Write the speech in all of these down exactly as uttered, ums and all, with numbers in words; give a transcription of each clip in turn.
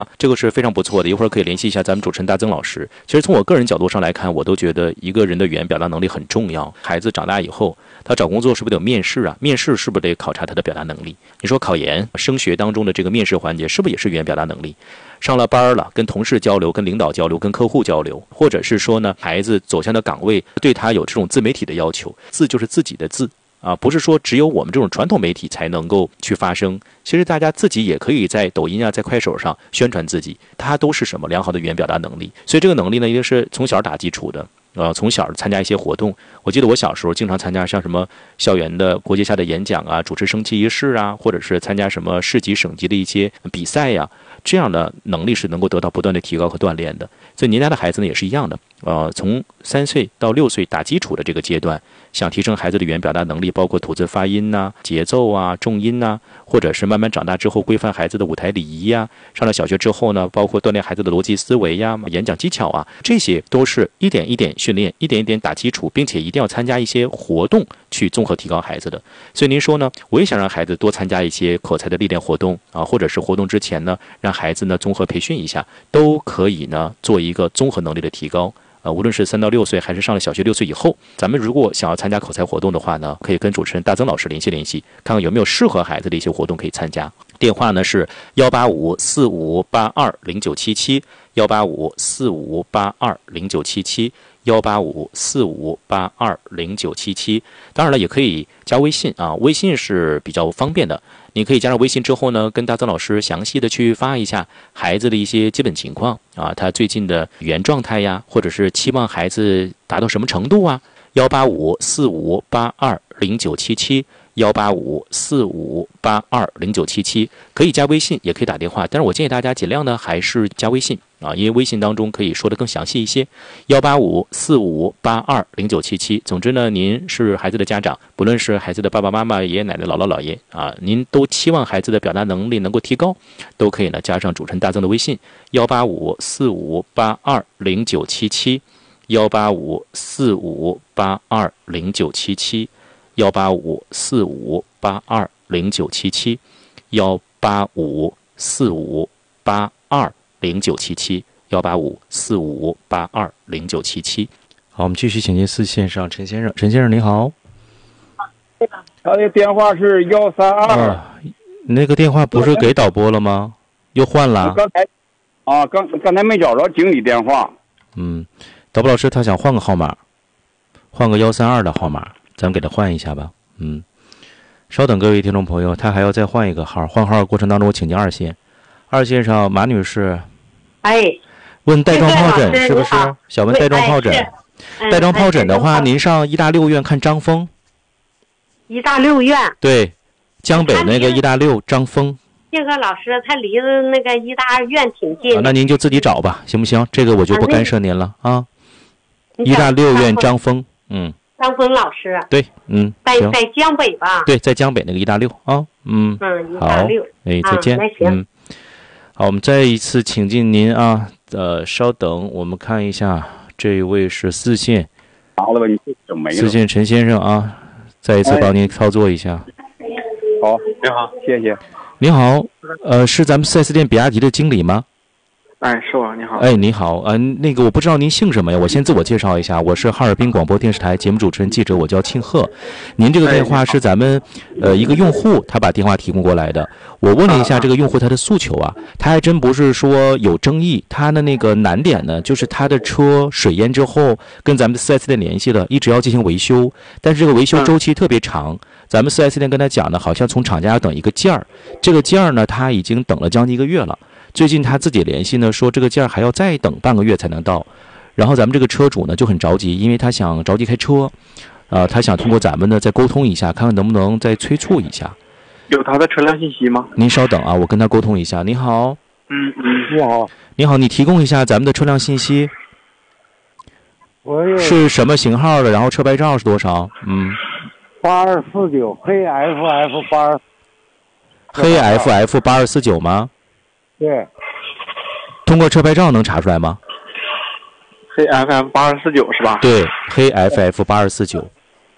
这个是非常不错的，一会儿可以联系一下咱们主持人大曾老师。其实从我个人角度上来看，我都觉得一个人的语言表达能力很重要。孩子长大以后，他找工作是不是得有面试啊？面试是不是得考察他的表达能力？你说考研、升学当中的这个面试环节，是不是也是语言表达能力？上了班了，跟同事交流、跟领导交流、跟客户交流，或者是说呢，孩子走向的岗位对他有这种自媒体的要求，字就是自己的字。啊，不是说只有我们这种传统媒体才能够去发声，其实大家自己也可以在抖音啊、在快手上宣传自己，它都是什么良好的语言表达能力。所以这个能力呢，一定是从小打基础的。呃，从小参加一些活动，我记得我小时候经常参加像什么校园的国际下的演讲啊，主持升旗仪式啊，或者是参加什么市级、省级的一些比赛呀、啊，这样的能力是能够得到不断的提高和锻炼的。所以您家的孩子呢也是一样的，呃，从三岁到六岁打基础的这个阶段，想提升孩子的语言表达能力，包括吐字发音呐、啊、节奏啊、重音呐、啊，或者是慢慢长大之后规范孩子的舞台礼仪呀、啊，上了小学之后呢，包括锻炼孩子的逻辑思维呀、演讲技巧啊，这些都是一点一点训练，一点一点打基础，并且一定要参加一些活动去综合提高孩子的。所以您说呢，我也想让孩子多参加一些口才的历练活动啊，或者是活动之前呢，让孩子呢综合培训一下，都可以呢做一个综合能力的提高。呃，无论是三到六岁，还是上了小学六岁以后，咱们如果想要参加口才活动的话呢，可以跟主持人大曾老师联系联系，看看有没有适合孩子的一些活动可以参加。电话呢是幺八五四五八二零九七七，幺八五四五八二零九七七，幺八五四五八二零九七七。当然了，也可以加微信啊，微信是比较方便的。你可以加上微信之后呢，跟大曾老师详细的去发一下孩子的一些基本情况啊，他最近的语言状态呀，或者是期望孩子达到什么程度啊。幺八五四五八二零九七七，幺八五四五八二零九七七，可以加微信，也可以打电话，但是我建议大家尽量呢还是加微信啊，因为微信当中可以说的更详细一些。幺八五四五八二零九七七。总之呢，您是孩子的家长，不论是孩子的爸爸妈妈、爷爷奶奶、姥姥姥爷啊，您都期望孩子的表达能力能够提高，都可以呢加上主持人大曾的微信幺八五四五八二零九七七，幺八五四五八二零九七七，幺八五四五八二零九七七，幺八五四五八二零九七七，幺八五四五八二零九七七。好，我们继续请进四线上陈先生。陈先生您好。 他的电话是幺三二。 啊，你那个电话不是给导播了吗？又换了？ 刚才啊，刚刚才没找着经理电话。 嗯，导播老师他想换个号码，换个幺三二的号码，咱们给他换一下吧。嗯，稍等各位听众朋友，他还要再换一个号。换号过程当中，我请进二线。二线上马女士。 哎。 问带状疱疹是不是？想问带状疱疹。带状疱疹的话，您上医大六院看张峰。 医大六院。 对，江北那个医大六张峰。 这个老师他离那个医大院挺近、 啊。那您就自己找吧，行不行？这个我就不干涉您了啊。医大六院张峰，嗯。 张峰老师。 对，嗯。 在在江北吧？ 对，在江北那个医大六啊，嗯。 嗯，医大六。 哎，再见。 啊、 嗯。好，我们再一次请进您啊，呃，稍等，我们看一下，这一位是四线。 好了吧，你整没了。 四线陈先生啊，再一次帮您操作一下。 哎、好，你好，谢谢。 您好，呃，是咱们 四 S 店比亚迪的经理吗？ 哎，是我，你好。 哎，你好，呃，那个我不知道您姓什么呀？我先自我介绍一下，我是哈尔滨广播电视台节目主持人记者，我叫庆贺。您这个电话是咱们呃一个用户他把电话提供过来的。我问了一下这个用户他的诉求啊，他还真不是说有争议，他的那个难点呢，就是他的车水淹之后跟咱们 四 S 店联系了，一直要进行维修，但是这个维修周期特别长。咱们 四 S 店跟他讲呢，好像从厂家要等一个件儿，这个件儿呢他已经等了将近一个月了。最近他自己联系呢，说这个件儿还要再等半个月才能到，然后咱们这个车主呢就很着急，因为他想着急开车，呃，他想通过咱们呢再沟通一下，看看能不能再催促一下。 有他的车辆信息吗？ 您稍等啊，我跟他沟通一下。你好。 嗯嗯， 你好。 你好，你提供一下咱们的车辆信息。 我有。 是什么型号的？然后车牌照是多少？嗯。 八二四九黑 F F 八二。 黑 F F 八二四九吗？ 对， 通过车牌照能查出来吗？ 黑 F F 八二四九是吧？ 对，黑 F F 八二四九。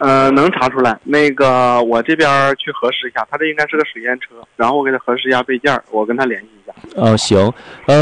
呃，能查出来。那个我这边去核实一下，他这应该是个水验车，然后我给他核实一下备件，我跟他联系一下。 呃，行，呃。